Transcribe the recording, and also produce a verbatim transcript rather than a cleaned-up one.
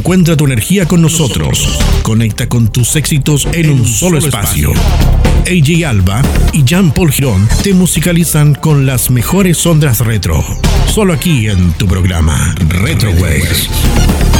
Encuentra tu energía con nosotros. Conecta con tus éxitos en un solo espacio. A J Alba y Jean-Paul Girón te musicalizan con las mejores ondas retro. Solo aquí en tu programa Retro Waves.